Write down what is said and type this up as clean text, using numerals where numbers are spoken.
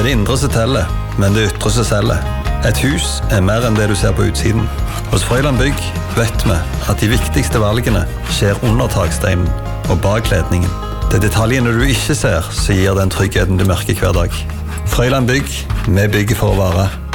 det indre som teller, men det ytre som selger. Et hus mer enn det du ser på utsiden. Hos Frøyland Bygg vet vi at de viktigste valgene skjer under taksteinen og bak ledningen. Det er detaljene du ikke ser som gir den tryggheten du merker hver dag. Frøyland Bygg, vi bygger for å vare.